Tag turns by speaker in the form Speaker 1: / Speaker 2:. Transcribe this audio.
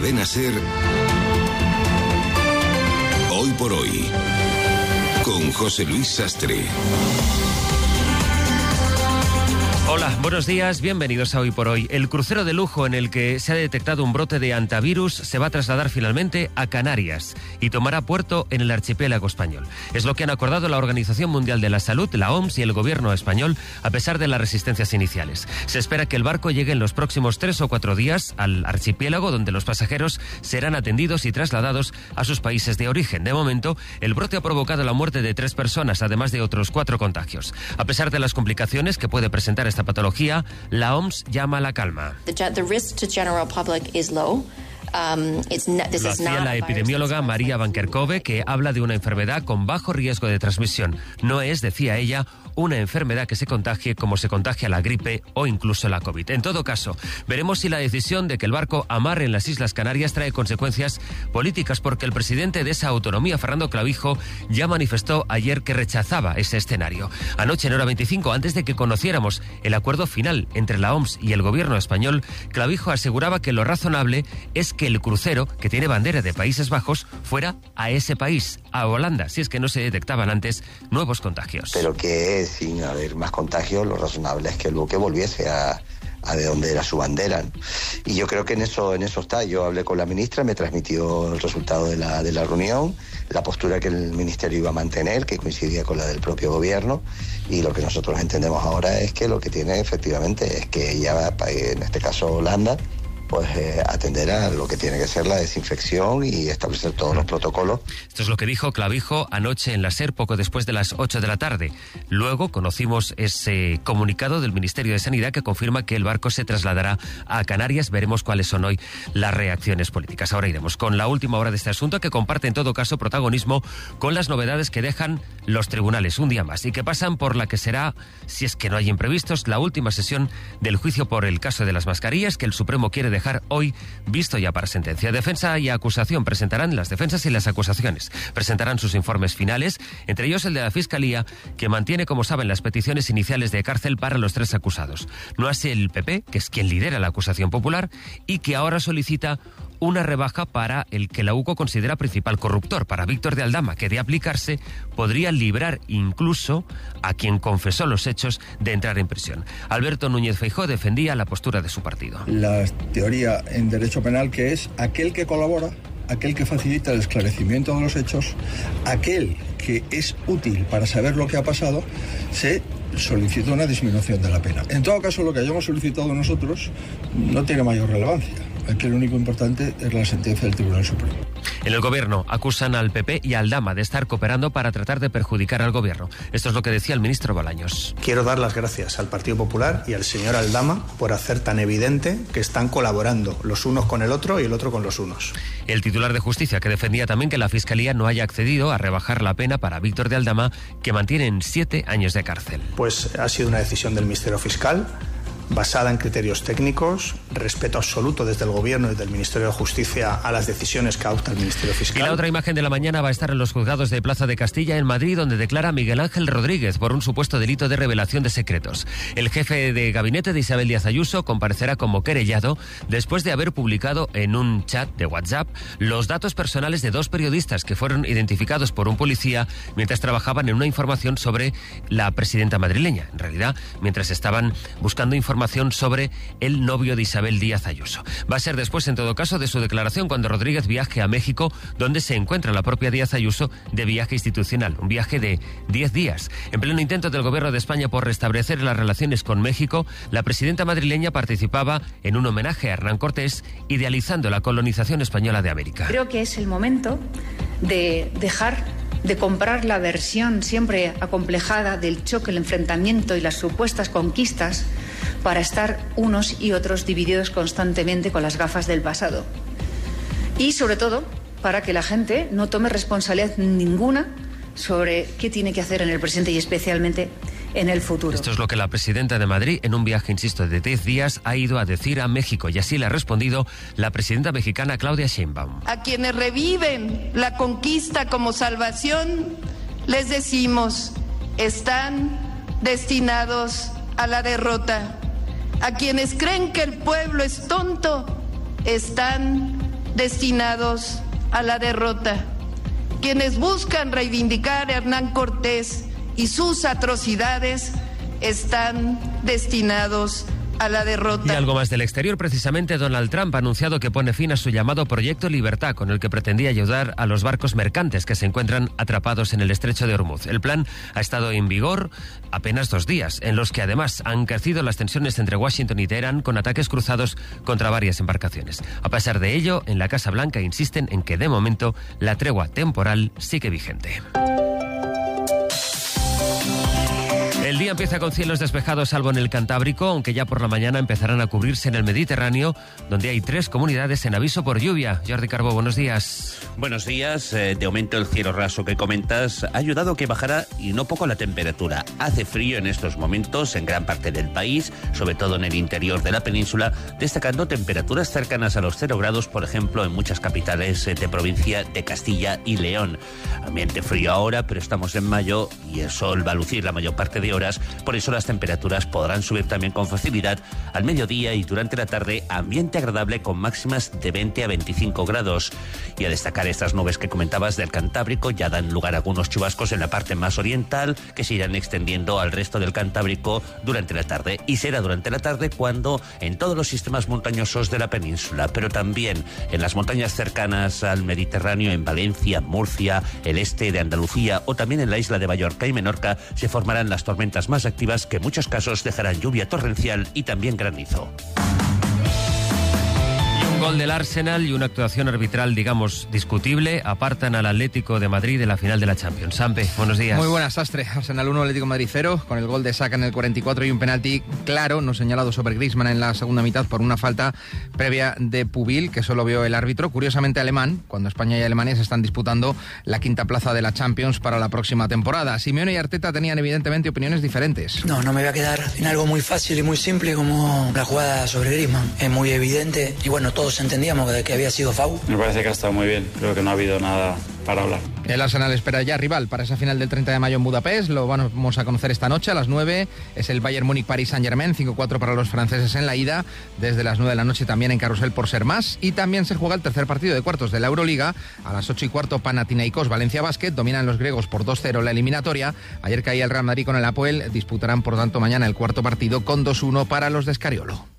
Speaker 1: Cadena SER, Hoy por Hoy, con José Luis Sastre.
Speaker 2: Hola, buenos días, bienvenidos a Hoy por Hoy. El crucero de lujo en el que se ha detectado un brote de antivirus se va a trasladar finalmente a Canarias y tomará puerto en el archipiélago español. Es lo que han acordado la Organización Mundial de la Salud, la OMS y el gobierno español, a pesar de las resistencias iniciales. Se espera que el barco llegue en los próximos 3 o 4 días al archipiélago, donde los pasajeros serán atendidos y trasladados a sus países de origen. De momento, el brote ha provocado la muerte de 3 personas, además de otros 4 contagios. A pesar de las complicaciones que puede presentar esta patología, la OMS llama a la calma. Lo hacía la epidemióloga María Van Kerkhove, que habla de una enfermedad con bajo riesgo de transmisión. No es, decía ella, una enfermedad que se contagie como se contagia la gripe o incluso la COVID. En todo caso, veremos si la decisión de que el barco amarre en las Islas Canarias trae consecuencias políticas, porque el presidente de esa autonomía, Fernando Clavijo, ya manifestó ayer que rechazaba ese escenario. Anoche, en hora 25, antes de que conociéramos el acuerdo final entre la OMS y el gobierno español, Clavijo aseguraba que lo razonable es que el crucero, que tiene bandera de Países Bajos, fuera a ese país, a Holanda, si es que no se detectaban antes nuevos contagios.
Speaker 3: Pero que sin haber más contagios, lo razonable es que el buque volviese a de donde era su bandera, ¿no? Y yo creo que en eso está. Yo hablé con la ministra, me transmitió el resultado de la reunión, la postura que el ministerio iba a mantener, que coincidía con la del propio gobierno, y lo que nosotros entendemos ahora es que lo que tiene efectivamente es que ella, en este caso Holanda, pues atender a lo que tiene que ser la desinfección y establecer todos los protocolos.
Speaker 2: Esto es lo que dijo Clavijo anoche en la SER, poco después de las 8 de la tarde. Luego conocimos ese comunicado del Ministerio de Sanidad que confirma que el barco se trasladará a Canarias. Veremos cuáles son hoy las reacciones políticas. Ahora iremos con la última hora de este asunto, que comparte en todo caso protagonismo con las novedades que dejan los tribunales un día más y que pasan por la que será, si es que no hay imprevistos, la última sesión del juicio por el caso de las mascarillas, que el Supremo quiere dejar hoy visto ya para sentencia. Defensa y acusación presentarán, las defensas y las acusaciones presentarán sus informes finales, entre ellos el de la Fiscalía, que mantiene, como saben, las peticiones iniciales de cárcel para los 3 acusados. No así el PP, que es quien lidera la acusación popular y que ahora solicita una rebaja para el que la UCO considera principal corruptor, para Víctor de Aldama, que de aplicarse podría librar incluso a quien confesó los hechos de entrar en prisión. Alberto Núñez Feijóo defendía la postura de su partido.
Speaker 4: La teoría en derecho penal, que es aquel que colabora, aquel que facilita el esclarecimiento de los hechos, aquel que es útil para saber lo que ha pasado, se solicita una disminución de la pena. En todo caso, lo que hayamos solicitado nosotros no tiene mayor relevancia. Aquí lo único importante es la sentencia del Tribunal Supremo.
Speaker 2: En el gobierno acusan al PP y a Aldama de estar cooperando para tratar de perjudicar al gobierno. Esto es lo que decía el ministro Bolaños.
Speaker 5: Quiero dar las gracias al Partido Popular y al señor Aldama por hacer tan evidente que están colaborando los unos con el otro y el otro con los unos.
Speaker 2: El titular de Justicia, que defendía también que la Fiscalía no haya accedido a rebajar la pena para Víctor de Aldama, que mantiene en 7 años de cárcel.
Speaker 5: Pues ha sido una decisión del Ministerio Fiscal, basada en criterios técnicos, respeto absoluto desde el Gobierno y desde el Ministerio de Justicia a las decisiones que adopta el Ministerio Fiscal.
Speaker 2: Y la otra imagen de la mañana va a estar en los juzgados de Plaza de Castilla, en Madrid, donde declara Miguel Ángel Rodríguez por un supuesto delito de revelación de secretos. El jefe de gabinete de Isabel Díaz Ayuso comparecerá como querellado después de haber publicado en un chat de WhatsApp los datos personales de 2 periodistas que fueron identificados por un policía mientras trabajaban en una información sobre la presidenta madrileña. En realidad, mientras estaban buscando información sobre el novio de Isabel Díaz Ayuso. Va a ser después, en todo caso, de su declaración cuando Rodríguez viaje a México, donde se encuentra la propia Díaz Ayuso de viaje institucional, un viaje de 10 días. En pleno intento del gobierno de España por restablecer las relaciones con México, la presidenta madrileña participaba en un homenaje a Hernán Cortés, idealizando la colonización española de América.
Speaker 6: Creo que es el momento de dejar de comprar la versión siempre acomplejada del choque, el enfrentamiento y las supuestas conquistas para estar unos y otros divididos constantemente con las gafas del pasado. Y sobre todo, para que la gente no tome responsabilidad ninguna sobre qué tiene que hacer en el presente y especialmente en el futuro.
Speaker 2: Esto es lo que la presidenta de Madrid, en un viaje, insisto, de 10 días, ha ido a decir a México, y así le ha respondido la presidenta mexicana Claudia Sheinbaum.
Speaker 7: A quienes reviven la conquista como salvación, les decimos, están destinados a la derrota. A quienes creen que el pueblo es tonto, están destinados a la derrota. Quienes buscan reivindicar a Hernán Cortés y sus atrocidades están destinados a la derrota.
Speaker 2: Y algo más del exterior. Precisamente Donald Trump ha anunciado que pone fin a su llamado Proyecto Libertad, con el que pretendía ayudar a los barcos mercantes que se encuentran atrapados en el estrecho de Hormuz. El plan ha estado en vigor apenas 2 días, en los que además han crecido las tensiones entre Washington y Teherán, con ataques cruzados contra varias embarcaciones. A pesar de ello, en la Casa Blanca insisten en que de momento la tregua temporal sigue vigente. El día empieza con cielos despejados, salvo en el Cantábrico, aunque ya por la mañana empezarán a cubrirse en el Mediterráneo, donde hay 3 comunidades en aviso por lluvia. Jordi Carbó, buenos días.
Speaker 8: Buenos días. De aumento el cielo raso que comentas ha ayudado a que bajara y no poco la temperatura. Hace frío en estos momentos en gran parte del país, sobre todo en el interior de la península, destacando temperaturas cercanas a los 0 grados, por ejemplo, en muchas capitales de provincia de Castilla y León. Ambiente frío ahora, pero estamos en mayo y el sol va a lucir la mayor parte de horas, por eso las temperaturas podrán subir también con facilidad al mediodía y durante la tarde, ambiente agradable con máximas de 20 a 25 grados. Y a destacar estas nubes que comentabas del Cantábrico, ya dan lugar a algunos chubascos en la parte más oriental que se irán extendiendo al resto del Cantábrico durante la tarde. Y será durante la tarde cuando en todos los sistemas montañosos de la península, pero también en las montañas cercanas al Mediterráneo, en Valencia, Murcia, el este de Andalucía o también en la isla de Mallorca y Menorca, se formarán las tormentas más activas que en muchos casos dejarán lluvia torrencial y también granizo.
Speaker 2: Un gol del Arsenal y una actuación arbitral, digamos, discutible, apartan al Atlético de Madrid de la final de la Champions. Sampe, buenos días.
Speaker 9: Muy buenas, Sastre. Arsenal 1, Atlético de Madrid 0, con el gol de Saka en el 44 y un penalti claro, no señalado sobre Griezmann en la segunda mitad por una falta previa de Pubil, que solo vio el árbitro, curiosamente alemán, cuando España y Alemania se están disputando la 5ª plaza de la Champions para la próxima temporada. Simeone y Arteta tenían evidentemente opiniones diferentes.
Speaker 10: No me voy a quedar en algo muy fácil y muy simple como la jugada sobre Griezmann. Es muy evidente y bueno, todos entendíamos que había sido foul.
Speaker 11: Me parece que ha estado muy bien, creo que no ha habido nada para hablar.
Speaker 9: El Arsenal espera ya rival para esa final del 30 de mayo en Budapest, lo vamos a conocer esta noche a las 9, es el Bayern Múnich-Paris Saint-Germain, 5-4 para los franceses en la ida, desde las 9 de la noche también en Carrusel por ser más, y también se juega el tercer partido de cuartos de la Euroliga, a las 8:15 Panathinaikos Valencia Basket, dominan los griegos por 2-0 la eliminatoria, ayer caía el Real Madrid con el Apoel, disputarán por tanto mañana el cuarto partido con 2-1 para los de Scariolo.